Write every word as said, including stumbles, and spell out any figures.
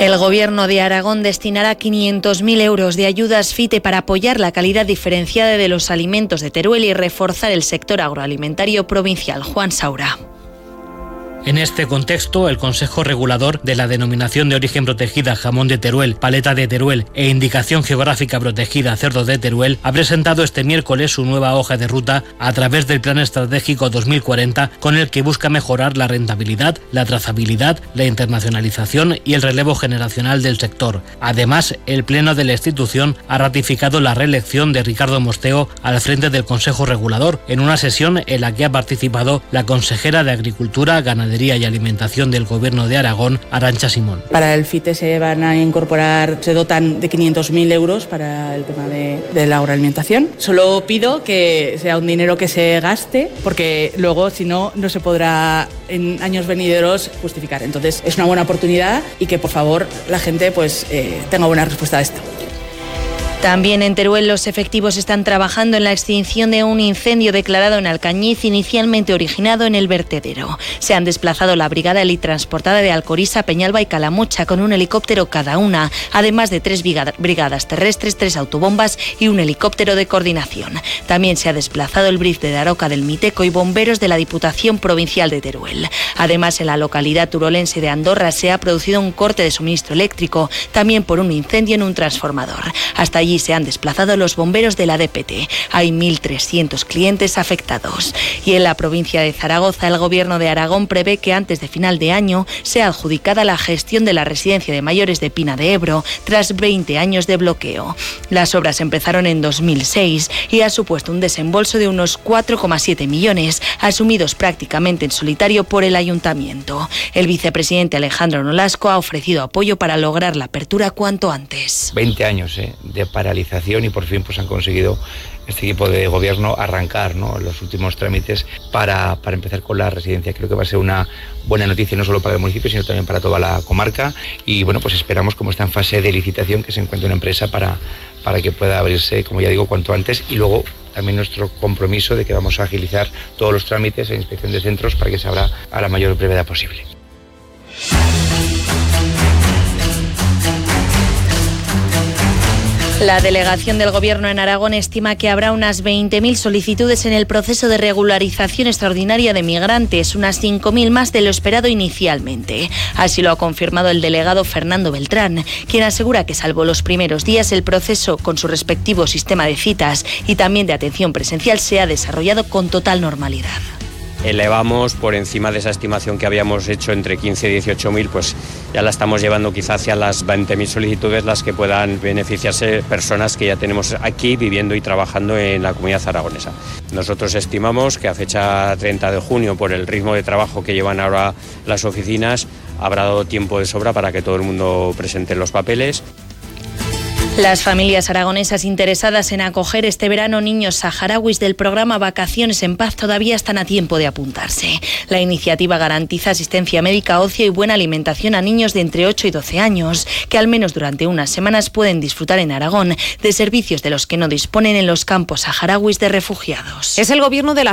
El Gobierno de Aragón destinará quinientos mil euros de ayudas FITE para apoyar la calidad diferenciada de los alimentos de Teruel y reforzar el sector agroalimentario provincial. Juan Saura. En este contexto, el Consejo Regulador de la Denominación de Origen Protegida Jamón de Teruel, Paleta de Teruel e Indicación Geográfica Protegida Cerdo de Teruel ha presentado este miércoles su nueva hoja de ruta a través del Plan Estratégico dos mil cuarenta, con el que busca mejorar la rentabilidad, la trazabilidad, la internacionalización y el relevo generacional del sector. Además, el Pleno de la institución ha ratificado la reelección de Ricardo Mosteo al frente del Consejo Regulador, en una sesión en la que ha participado la consejera de Agricultura, Ganadería y Alimentación del Gobierno de Aragón, Arantxa Simón. Para el FITE se van a incorporar, se dotan de quinientos mil euros para el tema de, de la agroalimentación. Solo pido que sea un dinero que se gaste, porque luego, si no, no se podrá en años venideros justificar. Entonces, es una buena oportunidad y que, por favor, la gente pues eh, tenga buena respuesta a esto. También en Teruel los efectivos están trabajando en la extinción de un incendio declarado en Alcañiz, inicialmente originado en el vertedero. Se han desplazado la brigada helitransportada de Alcoriza, Peñalba y Calamocha con un helicóptero cada una, además de tres brigadas terrestres, tres autobombas y un helicóptero de coordinación. También se ha desplazado el B R I F de Daroca del Miteco y bomberos de la Diputación Provincial de Teruel. Además, en la localidad turolense de Andorra se ha producido un corte de suministro eléctrico, también por un incendio en un transformador. Hasta allí se han desplazado los bomberos de la D P T. Hay mil trescientos clientes afectados. Y en la provincia de Zaragoza, el Gobierno de Aragón prevé que antes de final de año sea adjudicada la gestión de la residencia de mayores de Pina de Ebro, tras veinte años de bloqueo. Las obras empezaron en dos mil seis y ha supuesto un desembolso de unos cuatro coma siete millones, asumidos prácticamente en solitario por el Ayuntamiento. El vicepresidente Alejandro Nolasco ha ofrecido apoyo para lograr la apertura cuanto antes. veinte años eh, de paralización y por fin pues han conseguido este equipo de gobierno arrancar, ¿no?, los últimos trámites para, para empezar con la residencia. Creo que va a ser una buena noticia no solo para el municipio, sino también para toda la comarca. Y bueno, pues esperamos, como está en fase de licitación, que se encuentre una empresa para, para que pueda abrirse, como ya digo, cuanto antes. Y luego también nuestro compromiso de que vamos a agilizar todos los trámites e inspección de centros para que se abra a la mayor brevedad posible. La delegación del Gobierno en Aragón estima que habrá unas veinte mil solicitudes en el proceso de regularización extraordinaria de migrantes, unas cinco mil más de lo esperado inicialmente. Así lo ha confirmado el delegado Fernando Beltrán, quien asegura que salvo los primeros días el proceso con su respectivo sistema de citas y también de atención presencial se ha desarrollado con total normalidad. Elevamos por encima de esa estimación que habíamos hecho entre quince y dieciocho mil, pues ya la estamos llevando quizá hacia las veinte mil solicitudes, las que puedan beneficiarse personas que ya tenemos aquí viviendo y trabajando en la comunidad aragonesa. Nosotros estimamos que a fecha treinta de junio, por el ritmo de trabajo que llevan ahora las oficinas, habrá dado tiempo de sobra para que todo el mundo presente los papeles. Las familias aragonesas interesadas en acoger este verano niños saharauis del programa Vacaciones en Paz todavía están a tiempo de apuntarse. La iniciativa garantiza asistencia médica, ocio y buena alimentación a niños de entre ocho y doce años, que al menos durante unas semanas pueden disfrutar en Aragón de servicios de los que no disponen en los campos saharauis de refugiados. Es el gobierno de la